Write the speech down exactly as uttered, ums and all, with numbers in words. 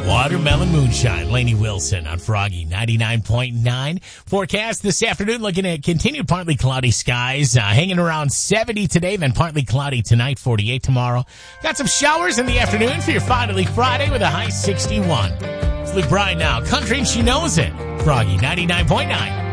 Watermelon Moonshine, Lainey Wilson on Froggy ninety-nine point nine. Forecast this afternoon looking at continued partly cloudy skies, uh, hanging around seventy today, then partly cloudy tonight, forty-eight tomorrow. Got some showers in the afternoon for your finally Friday with a high sixty-one. It's Luke Bryan now. Country and She Knows It. Froggy ninety-nine point nine.